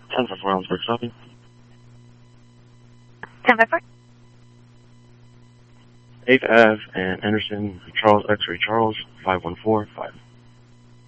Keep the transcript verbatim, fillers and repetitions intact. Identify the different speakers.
Speaker 1: ten five four Ellensburg, copy.
Speaker 2: ten five four.
Speaker 1: eighth Ave and Anderson, Charles X-ray Charles, five one four five.